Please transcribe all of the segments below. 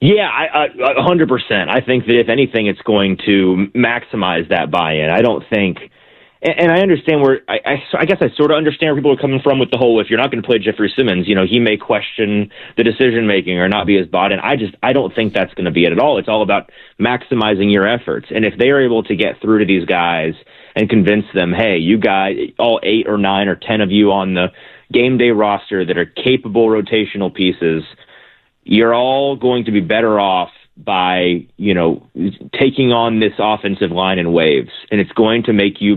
Yeah, 100%. I think that if anything, it's going to maximize that buy-in. I don't think, and I understand where, I guess I sort of understand where people are coming from with the whole, if you're not going to play Jeffrey Simmons, he may question the decision-making or not be as bought in. I don't think that's going to be it at all. It's all about maximizing your efforts. And if they are able to get through to these guys and convince them, hey, you guys, all 8 or 9 or 10 of you on the game day roster that are capable rotational pieces, you're all going to be better off by, taking on this offensive line in waves. And it's going to make you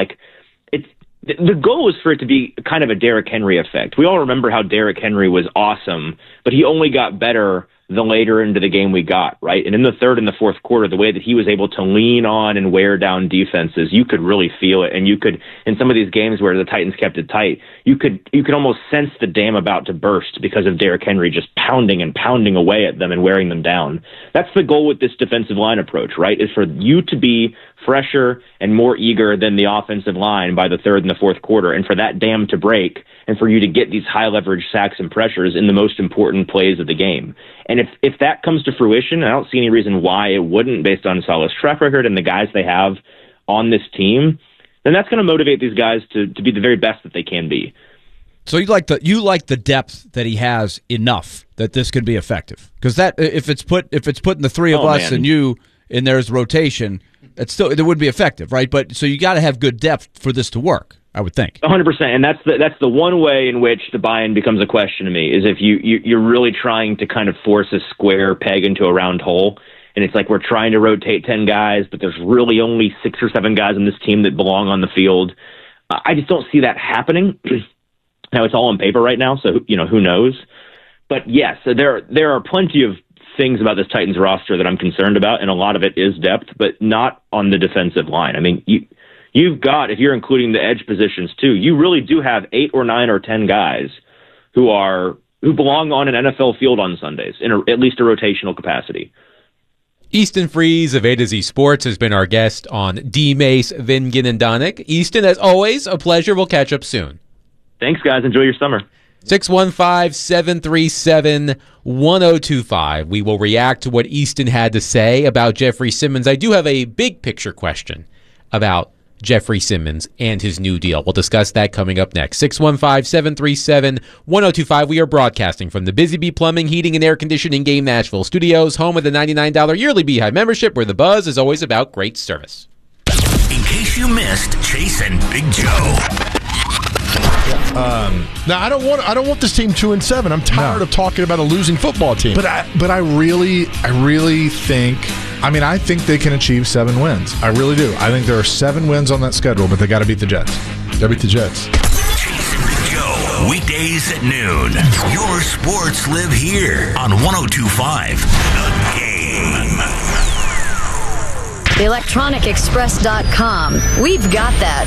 the goal is for it to be kind of a Derrick Henry effect. We all remember how Derrick Henry was awesome, but he only got better the later into the game we got, right? And in the third and the fourth quarter, the way that he was able to lean on and wear down defenses, you could really feel it. And you could, in some of these games where the Titans kept it tight, you could almost sense the dam about to burst because of Derrick Henry just pounding and pounding away at them and wearing them down. That's the goal with this defensive line approach, right? Is for you to be fresher and more eager than the offensive line by the third and the fourth quarter, and for that dam to break, and for you to get these high leverage sacks and pressures in the most important plays of the game. And if that comes to fruition, I don't see any reason why it wouldn't, based on Saleh's track record and the guys they have on this team, then that's going to motivate these guys to be the very best that they can be. So you like the depth that he has enough that this could be effective, because that if it's put in the three of us and you and there's rotation, it would be effective, right? But so you got to have good depth for this to work, I would think. 100%, and that's the one way in which the buy-in becomes a question to me, is if you're really trying to kind of force a square peg into a round hole, and it's like we're trying to rotate 10 guys, but there's really only 6 or 7 guys on this team that belong on the field. I just don't see that happening. Now, it's all on paper right now, so who knows? But yes, there are plenty of things about this Titans roster that I'm concerned about, and a lot of it is depth, but not on the defensive line. I mean, you've got, if you're including the edge positions too, you really do have 8 or 9 or 10 guys who belong on an NFL field on Sundays in at least a rotational capacity. Easton Freeze of A to Z Sports has been our guest on D-Mace, Vingan, and Donick. Easton, as always, a pleasure. We'll catch up soon. Thanks, guys. Enjoy your summer. 615-737-1025. We will react to what Easton had to say about Jeffrey Simmons. I do have a big picture question about Jeffrey Simmons and his new deal. We'll discuss that coming up next. 615-737-1025. We are broadcasting from the Busy Bee Plumbing, Heating, and Air Conditioning Game Nashville Studios, home of the $99 yearly Beehive membership, where the buzz is always about great service. In case you missed Chase and Big Joe. Now I don't want this team 2-7. I'm tired of talking about a losing football team. But I really think. I think they can achieve 7 wins. I really do. I think there are 7 wins on that schedule, but they got to beat the Jets. Got to beat the Jets. Chase and Big Joe, weekdays at noon. Your sports live here on 102.5 The Game. ElectronicExpress.com. We've got that.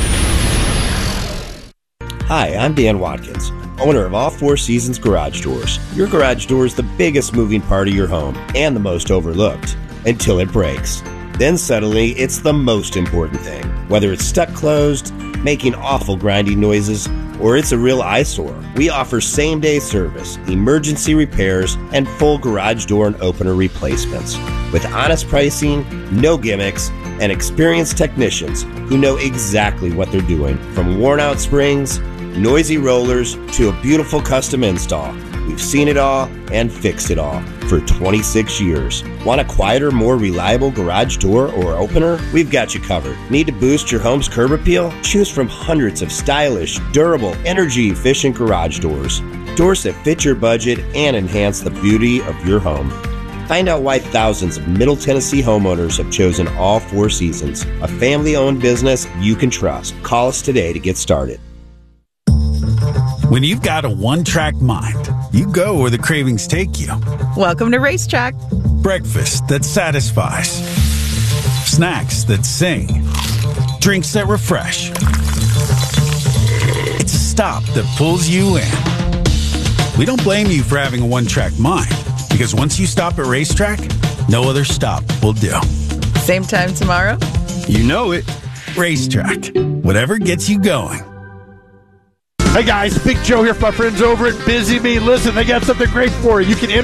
Hi, I'm Dan Watkins, owner of All Four Seasons Garage Doors. Your garage door is the biggest moving part of your home and the most overlooked until it breaks. Then suddenly, it's the most important thing. Whether it's stuck closed, making awful grinding noises, or it's a real eyesore, we offer same-day service, emergency repairs, and full garage door and opener replacements. With honest pricing, no gimmicks, and experienced technicians who know exactly what they're doing. From worn-out springs, noisy rollers, to a beautiful custom install. We've seen it all and fixed it all for 26 years. Want a quieter, more reliable garage door or opener? We've got you covered. Need to boost your home's curb appeal? Choose from hundreds of stylish, durable, energy-efficient garage doors. Doors that fit your budget and enhance the beauty of your home. Find out why thousands of Middle Tennessee homeowners have chosen All Four Seasons, a family-owned business you can trust. Call us today to get started. When you've got a one-track mind, you go where the cravings take you. Welcome to Racetrack. Breakfast that satisfies. Snacks that sing. Drinks that refresh. It's a stop that pulls you in. We don't blame you for having a one-track mind, because once you stop at Racetrack, no other stop will do. Same time tomorrow? You know it. Racetrack. Whatever gets you going. Hey guys, Big Joe here from my friends over at Busy Bee. Listen, they got something great for you. You can